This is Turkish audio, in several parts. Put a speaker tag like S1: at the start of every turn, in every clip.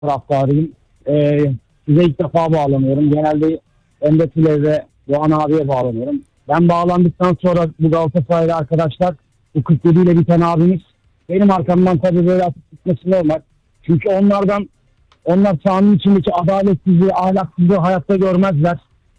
S1: taraftarıyım. Size ilk defa bağlanıyorum. Genelde Emre ve Doğan abiye bağlanıyorum. Ben bağlandıktan sonra bu Galatasaraylı arkadaşlar, bu 47 ile biten abimiz benim arkamdan tabii böyle atıp gitmesi normal. Çünkü onlar sahanın içindeki adaletsizliği, ahlaksızlığı hayatta görmezler.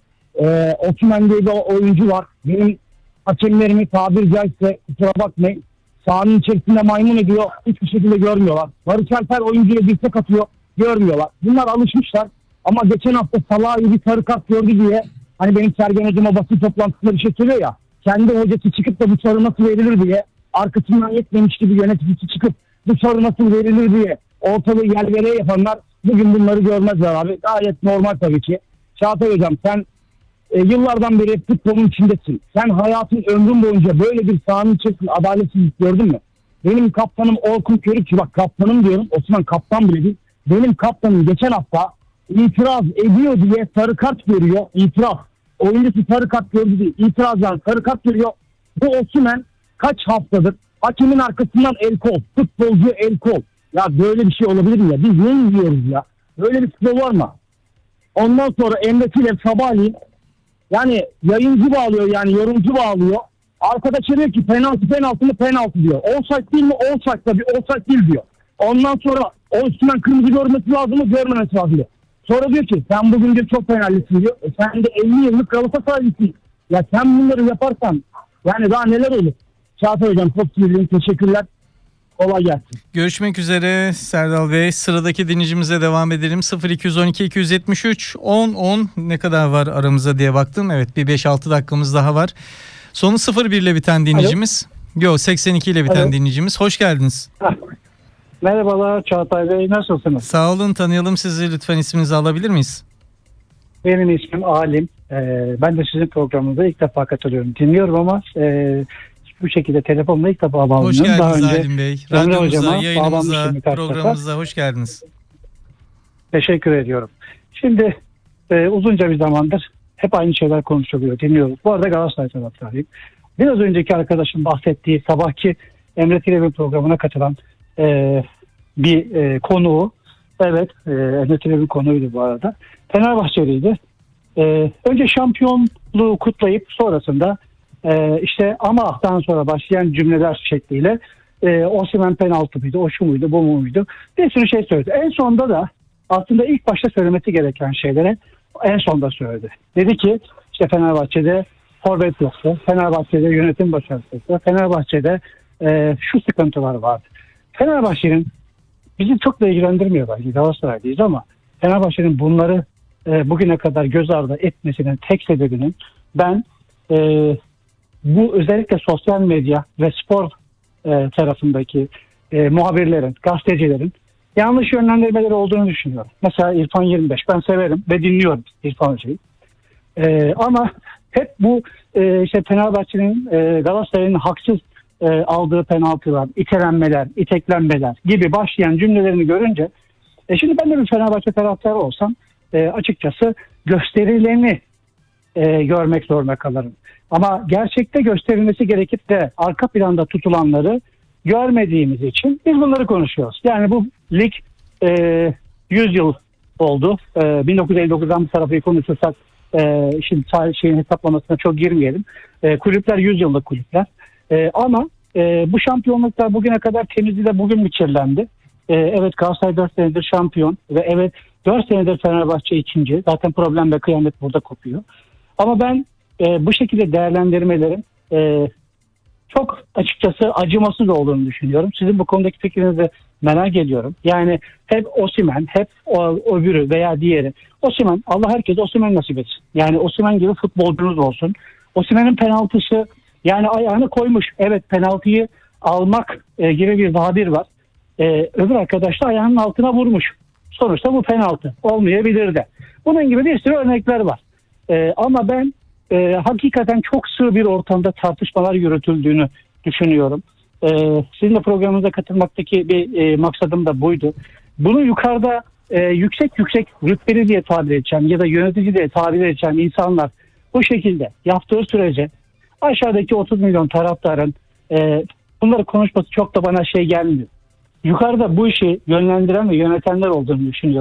S1: Osman diye bir oyuncu var. Benim hakemlerimi tabiri caizse, kusura bakmayın, sahanın içerisinde maymun ediyor. Hiçbir şekilde görmüyorlar. Barış Alper oyuncuya dirsek atıyor. Görmüyorlar. Bunlar alışmışlar. Ama geçen hafta Salah'ı bir sarı kart gördü diye, hani benim Sergen Hocam'a basın toplantısında bir şey söylüyor ya, kendi hocası çıkıp da bu sarı nasıl verilir diye, arkasından yetmemiş gibi yöneticisi çıkıp bu sarı nasıl verilir diye ortalığı yerlere yapanlar bugün bunları görmezler abi. Gayet normal tabii ki. Çağatay Hocam, sen yıllardan beri futbolun içindesin. Sen hayatın, ömrün boyunca böyle bir sahanın içerisinde adaletsizlik gördün mü? Benim kaptanım Orkun Körükçü, bak kaptanım diyorum, Osman kaptan bile değil. Benim kaptanım geçen hafta itiraz ediyor diye sarı kart görüyor. İtiraz. Oyuncusu sarı kart gördü diye itirazdan sarı kart görüyor. Bu Osman kaç haftadır hakemin arkasından el kol, futbolcu el kol. Ya böyle bir şey olabilir mi ya? Biz ne izliyoruz ya? Böyle bir futbol var mı? Ondan sonra Emre Tilev sabahleyin, yani yayıncı bağlıyor, yani yorumcu bağlıyor. Arkadaşa diyor ki penaltı mı penaltı diyor. Offside değil mi? Offside, tabii offside değil diyor. Ondan sonra o üstünden kırmızı görmesi lazım mı? Görmemesi lazım diyor. Sonra diyor ki sen bugün diyor çok penallisin diyor. Sen de 50 yıllık Galatasaraylısın. Ya sen bunları yaparsan yani daha neler olur? Çağatay Hocam çok sinirliyim. Teşekkürler. Kolay gelsin.
S2: Görüşmek üzere Serdal Bey. Sıradaki dinleyicimize devam edelim. 0212 273 10 10 ne kadar var aramıza diye baktım. Evet, bir 5-6 dakikamız daha var. Sonu 01 ile biten dinleyicimiz. Yok, 82 ile biten dinleyicimiz. Hoş geldiniz.
S3: Merhabalar Çağatay Bey, nasılsınız?
S2: Sağ olun, tanıyalım sizi. Lütfen isminizi alabilir miyiz?
S3: Benim ismim Alim. Ben de sizin programınıza ilk defa katılıyorum. Dinliyorum ama bu şekilde telefonla ilk defa bağlanıyorum.
S2: Hoş geldiniz
S3: Daha önce
S2: Alim Bey. Radyomuza, yayınımıza, programımıza hoş geldiniz.
S3: Teşekkür ediyorum. Şimdi uzunca bir zamandır hep aynı şeyler konuşuluyor, dinliyoruz. Bu arada Galatasaray taraftarıyım. Biraz önceki arkadaşım bahsettiği sabahki Emre Tilev'in programına katılan bir konuğu, evet, Emre Tilev'in konuğuydu bu arada. Fenerbahçeliydi. Önce şampiyonluğu kutlayıp sonrasında işte amahtan sonra başlayan cümleler şekliyle Osimhen penaltı mıydı, o şu muydu, bu muydu, bir sürü şey söyledi. En sonda da aslında ilk başta söylemesi gereken şeyleri en sonda söyledi. Dedi ki işte Fenerbahçe'de forvet yoktu, Fenerbahçe'de yönetim başarısızdı, Fenerbahçe'de şu sıkıntılar vardı. Fenerbahçe'nin, bizi çok da ilgilendirmiyor belki, Galatasaray'dayız ama Fenerbahçe'nin bunları bugüne kadar göz ardı etmesinin tek sebebinin ben bu özellikle sosyal medya ve spor tarafındaki muhabirlerin, gazetecilerin yanlış yönlendirmeleri olduğunu düşünüyorum. Mesela İrfan 25, ben severim ve dinliyorum İrfan Hoca'yı. Ama hep bu işte Fenerbahçe'nin Galatasaray'ın haksız aldığı penaltılar, itelenmeler, iteklenmeler gibi başlayan cümlelerini görünce şimdi ben de bir Fenerbahçe taraftarı olsam açıkçası gösterileni görmek zorunda kalırım. Ama gerçekte gösterilmesi gerekip de arka planda tutulanları görmediğimiz için biz bunları konuşuyoruz. Yani bu lig 100 yıl oldu. 1959'dan bu tarafı konuşursak şimdi şeyin hesaplamasına çok girmeyelim. Kulüpler 100 yıllık kulüpler. Ama bu şampiyonluklar bugüne kadar temizliğiyle bugün mü kirlendi? Evet, Galatasaray 4 senedir şampiyon ve evet 4 senedir Fenerbahçe ikinci. Zaten problem ve kıyamet burada kopuyor. Ama ben bu şekilde değerlendirmelerin çok açıkçası acımasız olduğunu düşünüyorum. Sizin bu konudaki fikrinizi merak ediyorum. Yani hep Osimhen, hep öbürü veya diğeri. Osimhen, Allah herkese Osimhen nasip etsin. Yani Osimhen gibi futbolcunuz olsun. Osimhen'in penaltısı, yani ayağını koymuş. Evet, penaltıyı almak gibi bir tabir var. Öbür arkadaş da ayağının altına vurmuş. Sonuçta bu penaltı. Olmayabilir de. Bunun gibi bir sürü örnekler var. Ama ben hakikaten çok sığ bir ortamda tartışmalar yürütüldüğünü düşünüyorum. Sizin de programınıza katılmaktaki bir maksadım da buydu. Bunu yukarıda yüksek rütbeli diye tabir edeceğim ya da yönetici diye tabir edeceğim insanlar bu şekilde yaptığı sürece aşağıdaki 30 milyon taraftarın bunları konuşması çok da bana şey gelmiyor. yukarıda bu işi yönlendiren ve yönetenler olduğunu düşünüyorum.